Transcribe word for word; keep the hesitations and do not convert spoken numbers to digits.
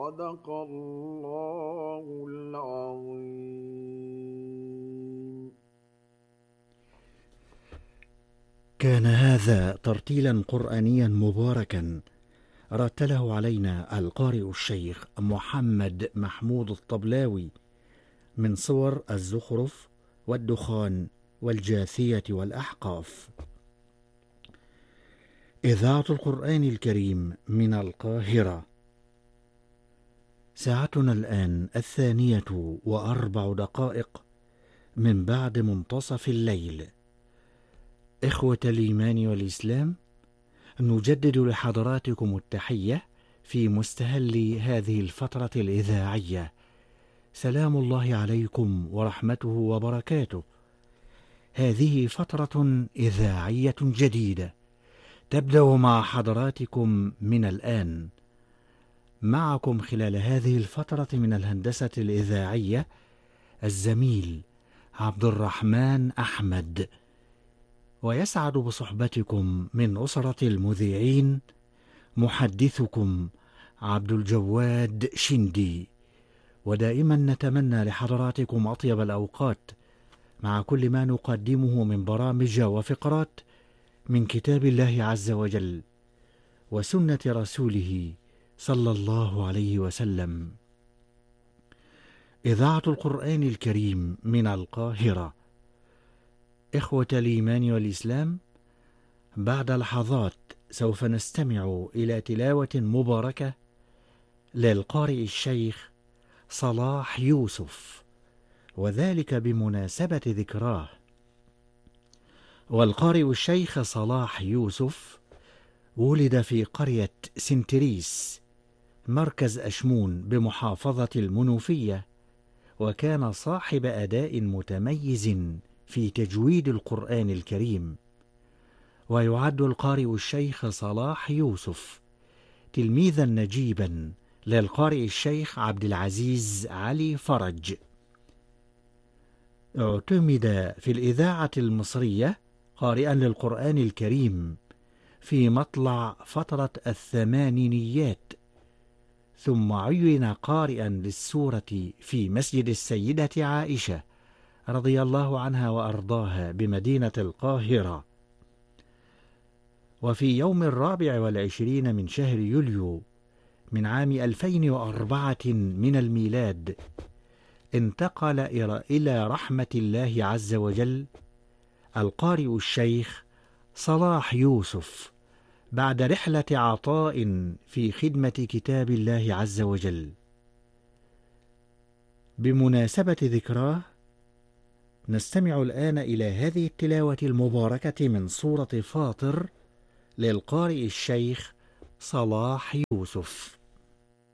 صدق الله العظيم. كان هذا ترتيلا قرآنيا مباركا رتله علينا القارئ الشيخ محمد محمود الطبلاوي من صور الزخرف والدخان والجاثية والأحقاف. إذاعة القرآن الكريم من القاهرة. ساعتنا الآن الثانية وأربع دقائق من بعد منتصف الليل. إخوة الإيمان والإسلام، نجدد لحضراتكم التحية في مستهل هذه الفترة الإذاعية. سلام الله عليكم ورحمته وبركاته. هذه فترة إذاعية جديدة تبدأ مع حضراتكم من الآن. معكم خلال هذه الفترة من الهندسة الإذاعية الزميل عبد الرحمن أحمد، ويسعد بصحبتكم من أسرة المذيعين محدثكم عبد الجواد شندي. ودائما نتمنى لحضراتكم أطيب الأوقات مع كل ما نقدمه من برامج وفقرات من كتاب الله عز وجل وسنة رسوله صلى الله عليه وسلم. إذاعة القرآن الكريم من القاهرة. إخوة الإيمان والإسلام، بعد لحظات سوف نستمع إلى تلاوة مباركة للقارئ الشيخ صلاح يوسف، وذلك بمناسبة ذكراه. والقارئ الشيخ صلاح يوسف ولد في قرية سنتريس مركز أشمون بمحافظة المنوفية، وكان صاحب أداء متميز في تجويد القرآن الكريم. ويعد القارئ الشيخ صلاح يوسف تلميذا نجيبا للقارئ الشيخ عبد العزيز علي فرج. اعتمد في الإذاعة المصرية قارئا للقرآن الكريم في مطلع فترة الثمانينيات، ثم عين قارئا للسورة في مسجد السيدة عائشة رضي الله عنها وأرضاها بمدينة القاهرة. وفي يوم الرابع والعشرين من شهر يوليو من عام ألفين وأربعة من الميلاد انتقل إلى رحمة الله عز وجل القارئ الشيخ صلاح يوسف بعد رحلة عطاء في خدمة كتاب الله عز وجل. بمناسبة ذكراه نستمع الآن إلى هذه التلاوة المباركة من سورة فاطر للقارئ الشيخ صلاح يوسف.